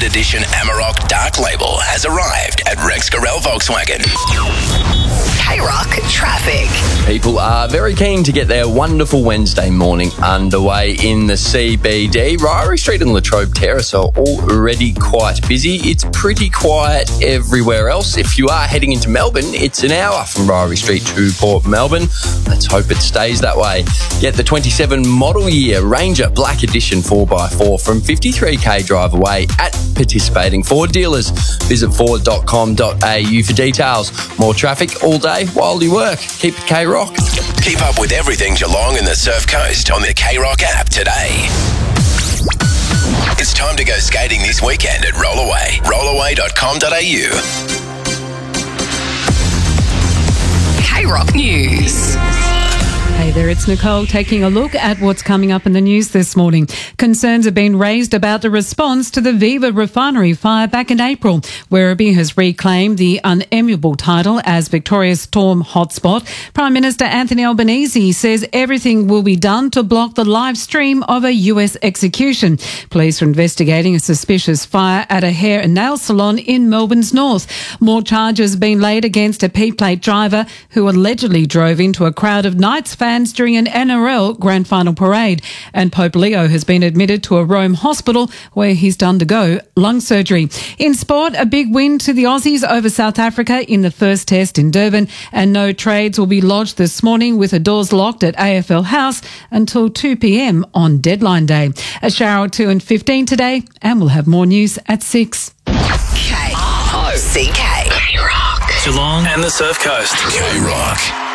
edition Amarok Dark Label has arrived at Rex Gorell Volkswagen. K-Rock traffic. People are very keen to get their wonderful Wednesday morning underway in the CBD. Ryrie Street and Latrobe Terrace are already quite busy. It's pretty quiet everywhere else. If you are heading into Melbourne, it's an hour from Ryrie Street to Port Melbourne. Let's hope it stays that way. Get the 27 model year Ranger Black Edition 4x4 from 53k drive away at participating Ford dealers. Visit ford.com.au for details. More traffic all day while you work. Keep it K-Rock. Keep up with everything Geelong and the Surf Coast on the K-Rock app today. It's time to go skating this weekend at Rollaway. Rollaway.com.au. K-Rock News. Hey there, it's Nicole taking a look at what's coming up in the news this morning. Concerns have been raised about the response to the Viva refinery fire back in April. Werribee has reclaimed the unenviable title as Victoria's storm hotspot. Prime Minister Anthony Albanese says everything will be done to block the live stream of a US execution. Police are investigating a suspicious fire at a hair and nail salon in Melbourne's north. More charges have been laid against a P-plate driver who allegedly drove into a crowd of Knights fans during an NRL Grand Final parade. And Pope Leo has been admitted to a Rome hospital where he's to undergo lung surgery. In sport, a big win to the Aussies over South Africa in the first test in Durban, and no trades will be lodged this morning with the doors locked at AFL House until 2 p.m. on deadline day. A shower or two and 15 today, and we'll have more news at 6. K-O-C-K. K-Rock. Geelong and the Surf Coast. K-Rock.